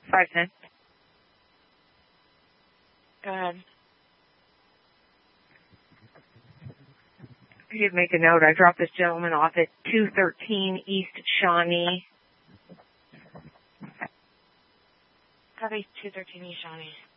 510. Go ahead. I did make a note. I dropped this gentleman off at 213 East Shawnee. Copy 213 East Shawnee.